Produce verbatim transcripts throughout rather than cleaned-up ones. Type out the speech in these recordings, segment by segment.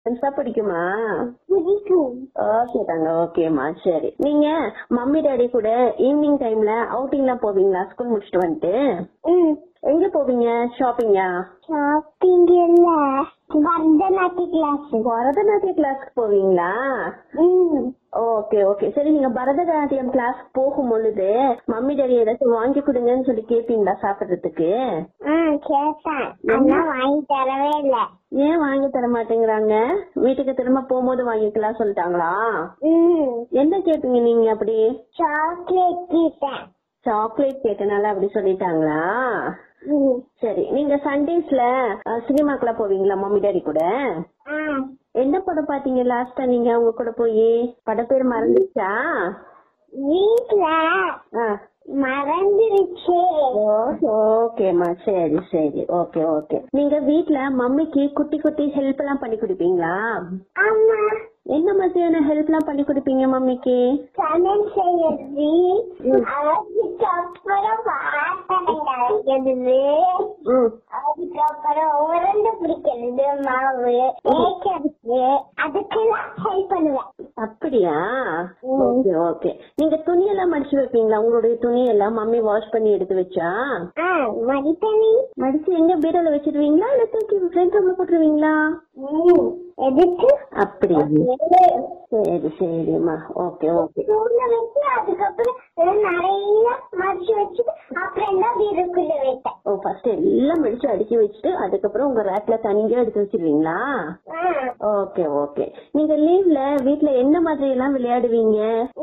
பெருசா பிடிக்குமா? பிடிக்கும். ஓகே தாங்க, ஓகேம்மா. சரி, நீங்க மம்மி டாடி கூட ஈவினிங் டைம்ல அவுட்டிங் எல்லாம் போவீங்களா? ஸ்கூல் முடிச்சுட்டு வந்துட்டு எங்க போவீங்க? ஷாப்பிங்கா? ஷாப்பிங் இல்ல, பரதநாட்டிய கிளாஸ். பரதநாட்டிய கிளாஸ்க்கு போவீங்களா? Okay okay. சரி, நீங்க பரதநாட்டியம் கிளாஸ் போகும் பொழுது மம்மி டாடி ஏதாச்சும் வாங்கி கொடுங்கன்னு சொல்லி கேப்பீங்களா சாப்பிடுறதுக்கு? கேட்டேன், ஆனா வாங்கி தரவே இல்ல. ஏன் வாங்கி தர மாட்டேங்கிறாங்க? வீட்டுக்கு திரும்ப போகும்போது வாங்கிக்கலாம் சொல்லிட்டாங்களா? என்ன கேப்பீங்க நீங்க அப்படி? சாக்லேட் கேட்டேன். சாக்லேட் கேட்டனால அப்படி சொல்லிட்டாங்களா? சரி, நீங்க சண்டேஸ்ல சினிமாக்குலாம் போவீங்களா மம்மி டாடி கூட? என்ன படம் பாத்தீங்க லாஸ்டா நீங்க அவங்க கூட போய்? படம் பேர் மறந்துச்சா? வீட்ல மறந்துருச்சு. ஓகேமா, சரி சரி, ஓகே ஓகே. நீங்க வீட்ல மம்மிக்கு குட்டி குட்டி ஹெல்ப் எல்லாம் பண்ணி கொடுப்பீங்களா? ஆமா. என்ன மாதிரியான ஹெல்ப் எல்லாம் பண்ணி கொடுப்பீங்க மம்மிக்கு? சமையல் செய்யறது, அதுக்கப்புறம் பாத்திரம் கழுவுறது, அதுக்கப்புறம் உருண்டை பிடிக்கிறது, மாவு தேய்க்கிறது, அதுக்கெல்லாம் ஹெல்ப் பண்ணுவேன். அப்படியா? Okay okay. நீங்க துணியெல்லாம் மடிச்சு வைப்பீங்களா? உங்களுடைய துணியெல்லாம் மம்மி வாஷ் பண்ணி எடுத்து வச்சா மடிப்பணி மடிச்சு எங்க பீரோல வச்சிருவீங்களா இல்ல தூக்கி ஃப்ரண்ட் ரூம்ல போட்டுருவீங்களா? எதுக்கு? அப்படியா? சரி சரிம்மா, ஓகே ஓகே. அதுக்கப்புறம் நிறைய மடிச்சு வச்சுட்டு அப்புறம் தான் பீரோக்குள்ள வைப்பேன். ஓ, ஃபர்ஸ்ட் எல்லாம் மடிச்சு அடுக்கி வச்சுட்டு அதுக்கப்புறம் உங்க ரேக்ல தனியா எடுத்து வச்சிருவீங்களா? Okay okay. நீங்க லீவ்ல வீட்ல என்ன மாதிரி எல்லாம் விளையாடுவீங்க?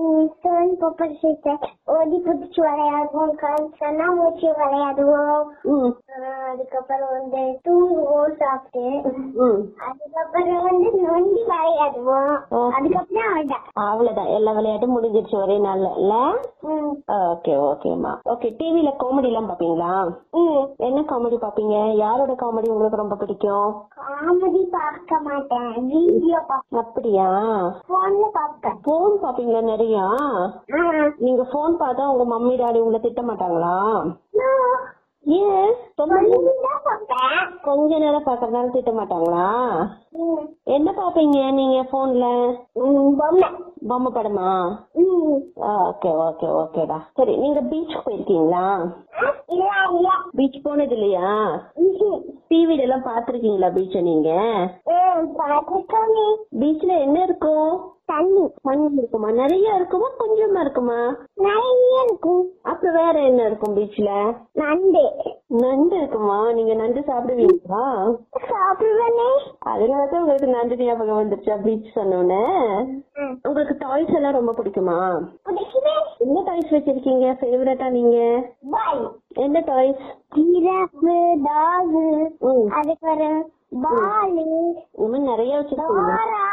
ஓடி பிடிச்சு விளையாடுவோம், கண்ணாமூச்சி விளையாடுவோம், அதுக்கப்புறம் வந்து தூங்குவோம் சாப்பிட்டு, அதுக்கப்புறம் வந்து நொண்டி விளையாடுவோம், அதுக்கப்புறம் அவ்வளவுதான். எல்லா விளையாட்டும் முடிஞ்சிருச்சு ஒரே நாள்ல இல்ல? ஓகே ஓகேமா. ஓகே, டிவில காமெடி எல்லாம் பாப்பீங்களா? என்ன காமெடி பாப்பீங்க? யாரோட காமெடி உங்களுக்கு ரொம்ப பிடிக்கும்? காமெடி பார்க்க மாட்டேன், வீடியோ பார்ப்பேன். அப்படியா? போன்ல பார்ப்பேன். போன் பாப்பீங்களா நிறைய? நீங்க போன் பார்த்தா உங்க மம்மி டாடி உங்களை திட்ட மாட்டாங்களா? ஏன்? கொஞ்ச நேரம் பாக்குறதுனால திட்ட மாட்டாங்களா? என்ன பாப்பீங்க நீங்க போன்ல? பொம்மை பொம்மை படமா? ஓகே ஓகே ஓகேடா. சரி, நீங்க பீச் போயிருக்கீங்களா? பீச் போனது இல்லையா? டிவில எல்லாம் பாத்திருக்கீங்களா பீச்ச நீங்க? பீச்ல என்ன இருக்கும்? தண்ணி. தண்ணி இருக்குமா? நிறைய இருக்குமா கொஞ்சமா இருக்குமா? நிறைய இருக்கும். அப்புறம் வேற என்ன இருக்கும் பீச்ல? நண்டு. நண்டு இருக்குமா? நீங்க நண்டு சாப்பிடுவீங்களா? சாப்பிடுவேனே. அதனாலதான் உங்களுக்கு நண்டு ஞாபகம் வந்துருச்சா பீச் சொன்னோன்னு? உங்களுக்கு டாய்ஸ் எல்லாம் ரொம்ப பிடிக்குமா? என்ன டாய்ஸ் வச்சிருக்கீங்க ஃபேவரட்டா நீங்க? என்ன டாய்ஸ்? ஜிராஃப், டாக், அதுக்கப்புறம் பாலு, இந்த நிறைய வச்சிருக்கீங்க.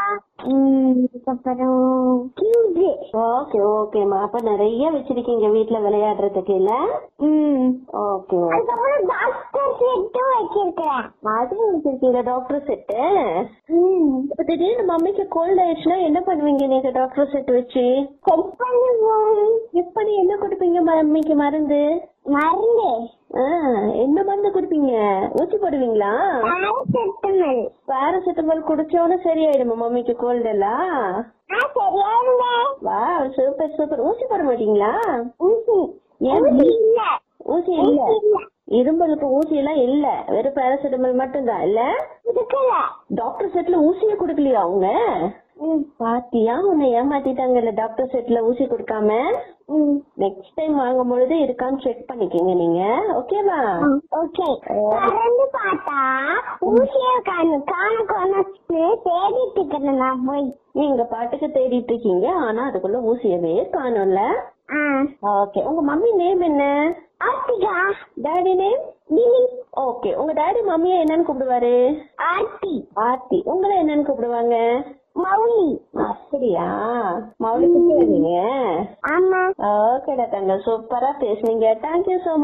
ஓகே ஓகேமா. அப்ப நிறைய வச்சிருக்கீங்க வீட்டுல விளையாடுறதுக்கு இல்ல? ஓகே. டாக்டர் செட்டு வச்சிருக்கேன். அதுவும் வச்சிருக்கீங்க டாக்டர் செட்டு? இப்ப திடீர்னு மம்மிக்கு கோல்ட் ஆயிடுச்சுன்னா என்ன பண்ணுவீங்க நீங்க டாக்டர் செட் வச்சு? செக் பண்ணுவோம். எப்படி என்ன கொடுப்பீங்க மம்மிக்கு மருந்து? மருந்து என்ன மருந்து குடுப்பீங்க? ஊசி போடுவீங்களா? பாராசெட்டமால். பாராசெட்டமால் குடிச்சோன்னு சரியாயிடுமா மம்மிக்கு கோல்டு எல்லாம்? வா, சூப்பர் சூப்பர். ஊசி போட மாட்டீங்களா? ஊசி இல்ல. ஊசி இல்ல. இரும்பலுக்கு ஊசி எல்லாம் இல்ல, வெறும் பாராசெட்டமால் மட்டும்தான் இல்ல? டாக்டர் செட்ல ஊசியே குடுக்கலையா அவங்க? பாத்தியா, உன்னை ஏமாத்திட்டாங்கல்ல டாக்டர் செட்ல ஊசி கொடுக்காம. நெக்ஸ்ட் டைம் வாங்கும் பொழுது இருக்கான்னு செக் பண்ணிக்கீங்க நீங்க. ஓகேவா? ஓகே. திறந்து பார்த்தா ஊசியே காணோம். காண காண தேடிட்டு இருக்கேன் நான் போய். நீங்க பாட்டுக்கு தேடிட்டு இருக்கீங்க, ஆனா அதுக்குள்ள ஊசியவே காணும்ல. ஓகே. உங்க மம்மி நேம் என்ன? ஆர்த்திகா. Daddy name? பிலி. ஓகே. உங்க டாடி மம்மியை என்னன்னு கூப்பிடுவாரு? ஆர்த்தி. ஆர்த்தி. உங்களை என்னன்னு கூப்பிடுவாங்க? மௌலி. அப்படியா? மௌலி கூப்பிடுவீங்க? ஆமா. ஓகேடா தங்க, சூப்பரா பேசுனீங்க. Thank you so much.